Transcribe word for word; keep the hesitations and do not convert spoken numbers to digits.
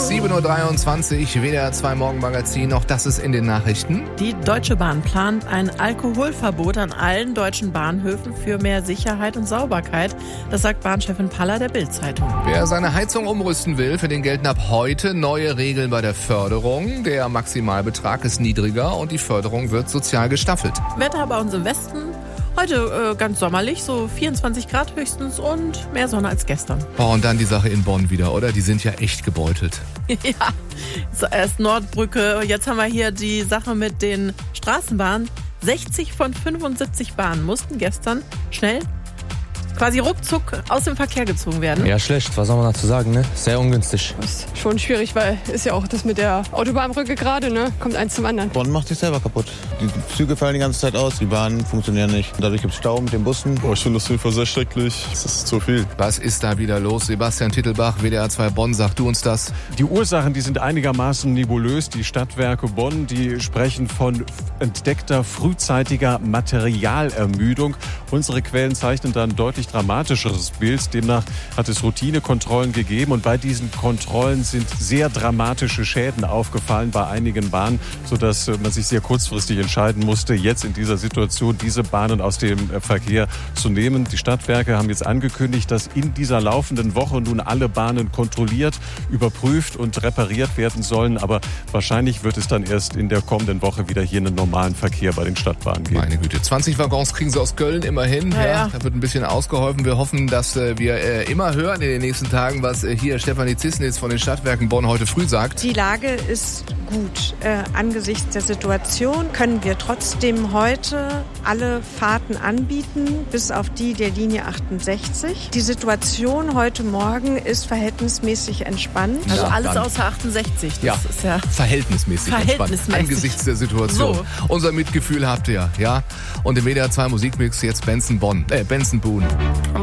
ist sieben Uhr dreiundzwanzig, W D R zwei Morgenmagazin. Auch das ist in den Nachrichten. Die Deutsche Bahn plant ein Alkoholverbot an allen deutschen Bahnhöfen für mehr Sicherheit und Sauberkeit. Das sagt Bahnchefin Paller der Bild-Zeitung. Wer seine Heizung umrüsten will, für den gelten ab heute neue Regeln bei der Förderung. Der Maximalbetrag ist niedriger und die Förderung wird sozial gestaffelt. Wetter bei uns im Westen. Heute äh, ganz sommerlich, so vierundzwanzig Grad höchstens und mehr Sonne als gestern. Oh, und dann die Sache in Bonn wieder, oder? Die sind ja echt gebeutelt. Ja, so, erst Nordbrücke, jetzt haben wir hier die Sache mit den Straßenbahnen. sechzig von fünfundsiebzig Bahnen mussten gestern schnell quasi ruckzuck aus dem Verkehr gezogen werden. Ja, schlecht. Was soll man dazu sagen, ne? Sehr ungünstig. Das ist schon schwierig, weil ist ja auch das mit der Autobahnbrücke gerade, ne? Kommt eins zum anderen. Bonn macht sich selber kaputt. Die Züge fallen die ganze Zeit aus, die Bahnen funktionieren nicht. Dadurch gibt es Stau mit den Bussen. Oh, ich finde das auf jeden Fall sehr schrecklich. Das ist zu viel. Was ist da wieder los? Sebastian Tittelbach, W D R zwei Bonn, sag du uns das. Die Ursachen, die sind einigermaßen nebulös. Die Stadtwerke Bonn, die sprechen von entdeckter frühzeitiger Materialermüdung. Unsere Quellen zeichnen da ein deutlich dramatischeres Bild. Demnach hat es Routinekontrollen gegeben und bei diesen Kontrollen sind sehr dramatische Schäden aufgefallen bei einigen Bahnen, sodass man sich sehr kurzfristig entscheiden musste, jetzt in dieser Situation diese Bahnen aus dem Verkehr zu nehmen. Die Stadtwerke haben jetzt angekündigt, dass in dieser laufenden Woche nun alle Bahnen kontrolliert, überprüft und repariert werden sollen, aber wahrscheinlich wird es dann erst in der kommenden Woche wieder hier einen normalen Verkehr bei den Stadtbahnen geben. Meine Güte, zwanzig Waggons kriegen sie aus Köln immerhin. Ja, ja, ja. Da wird ein bisschen ausgeholfen. Wir hoffen, dass äh, wir äh, immer hören in den nächsten Tagen, was äh, hier Stefanie Zissnitz von den Stadtwerken Bonn heute früh sagt. Die Lage ist gut. Äh, angesichts der Situation können wir trotzdem heute alle Fahrten anbieten, bis auf die der Linie achtundsechzig. Die Situation heute Morgen ist verhältnismäßig entspannt. Also Ja, alles dann. außer achtundsechzig. Das Ja. ist ja Verhältnismäßig, Verhältnismäßig. entspannt. Angesichts der Situation. So. Unser Mitgefühl habt ihr, ja. Und im W D R zwei Musikmix jetzt Benson Bonn, äh, Benson Boone.